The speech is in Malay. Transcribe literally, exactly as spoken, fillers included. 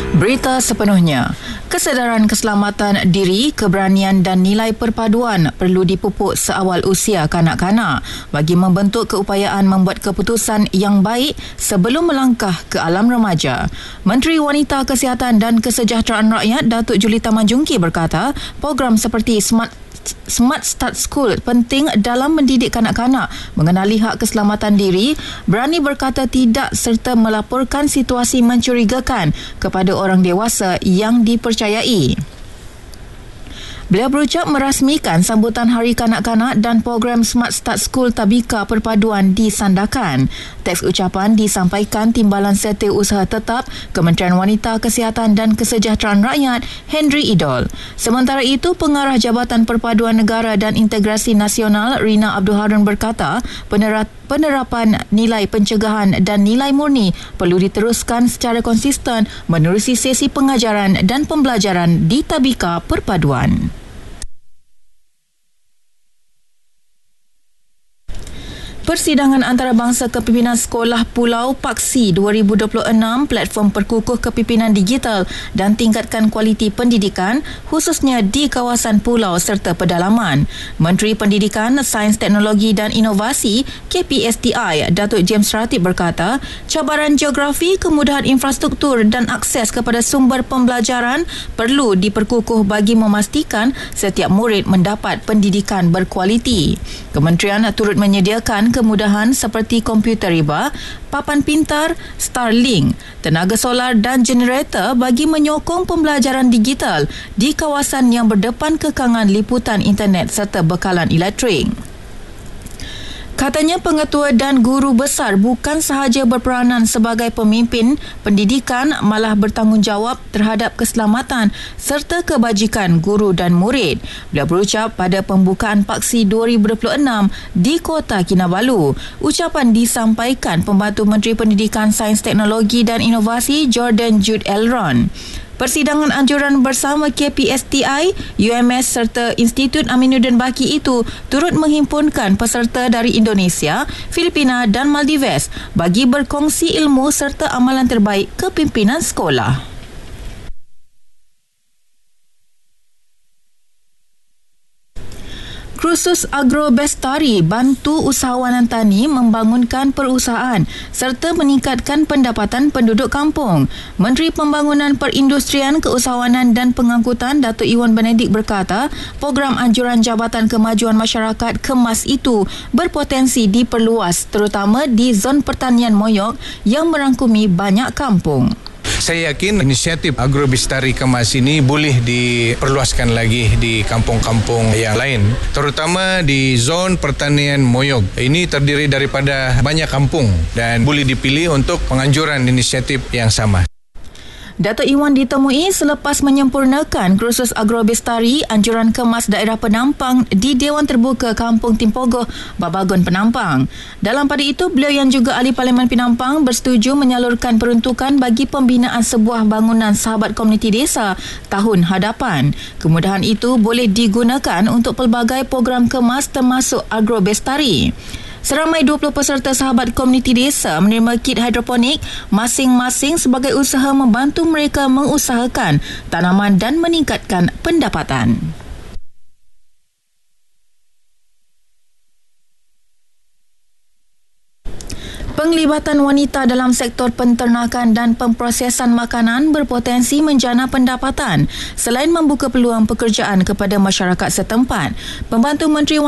Berita sepenuhnya. Kesedaran keselamatan diri, keberanian dan nilai perpaduan perlu dipupuk seawal usia kanak-kanak bagi membentuk keupayaan membuat keputusan yang baik sebelum melangkah ke alam remaja. Menteri Wanita Kesihatan dan Kesejahteraan Rakyat Datuk Julita Manjungki berkata, program seperti Smart Smart Start School penting dalam mendidik kanak-kanak mengenali hak keselamatan diri, berani berkata tidak serta melaporkan situasi mencurigakan kepada orang dewasa yang dipercayai. Beliau berucap merasmikan sambutan Hari Kanak-Kanak dan program Smart Start School Tabika Perpaduan di Sandakan. Teks ucapan disampaikan Timbalan Setiausaha Tetap Kementerian Wanita Kesihatan dan Kesejahteraan Rakyat Henry Idol. Sementara itu, Pengarah Jabatan Perpaduan Negara dan Integrasi Nasional Rina Abdul Harun berkata, penerat penerapan nilai pencegahan dan nilai murni perlu diteruskan secara konsisten menerusi sesi pengajaran dan pembelajaran di Tabika Perpaduan. Persidangan antarabangsa Kepimpinan Sekolah Pulau Paksi dua ribu dua puluh enam platform perkukuh kepimpinan digital dan tingkatkan kualiti pendidikan khususnya di kawasan pulau serta pedalaman. Menteri Pendidikan, Sains Teknologi dan Inovasi K P S T I Datuk James Ratib berkata, cabaran geografi, kemudahan infrastruktur dan akses kepada sumber pembelajaran perlu diperkukuh bagi memastikan setiap murid mendapat pendidikan berkualiti. Kementerian turut menyediakan kemudahan seperti komputer riba, papan pintar, Starlink, tenaga solar dan generator bagi menyokong pembelajaran digital di kawasan yang berdepan kekangan liputan internet serta bekalan elektrik. Katanya pengetua dan guru besar bukan sahaja berperanan sebagai pemimpin pendidikan, malah bertanggungjawab terhadap keselamatan serta kebajikan guru dan murid. Beliau berucap pada pembukaan Paksi dua ribu dua puluh enam di Kota Kinabalu. Ucapan disampaikan Pembantu Menteri Pendidikan, Sains Teknologi dan Inovasi Jordan Jude Elron. Persidangan anjuran bersama K P S T I, U M S serta Institut Aminuddin Baki itu turut menghimpunkan peserta dari Indonesia, Filipina dan Maldives bagi berkongsi ilmu serta amalan terbaik kepimpinan sekolah. Kursus Agrobestari bantu usahawan tani membangunkan perusahaan serta meningkatkan pendapatan penduduk kampung. Menteri Pembangunan Perindustrian, Keusahawanan dan Pengangkutan Datuk Iwan Benedik berkata, program anjuran Jabatan Kemajuan Masyarakat KEMAS itu berpotensi diperluas terutama di zon pertanian Moyok yang merangkumi banyak kampung. Saya yakin inisiatif Agrobestari KEMAS ini boleh diperluaskan lagi di kampung-kampung yang lain, terutama di zon pertanian Moyog. Ini terdiri daripada banyak kampung dan boleh dipilih untuk penganjuran inisiatif yang sama. Datuk Iwan ditemui selepas menyempurnakan kursus Agrobestari anjuran KEMAS daerah Penampang di Dewan Terbuka Kampung Timpogoh, Babagun Penampang. Dalam pada itu, beliau yang juga ahli Parlimen Penampang bersetuju menyalurkan peruntukan bagi pembinaan sebuah bangunan sahabat komuniti desa tahun hadapan. Kemudahan itu boleh digunakan untuk pelbagai program KEMAS termasuk Agrobestari. Seramai dua puluh peserta sahabat komuniti desa menerima kit hidroponik masing-masing sebagai usaha membantu mereka mengusahakan tanaman dan meningkatkan pendapatan. Penglibatan wanita dalam sektor penternakan dan pemprosesan makanan berpotensi menjana pendapatan selain membuka peluang pekerjaan kepada masyarakat setempat. Pembantu Menteri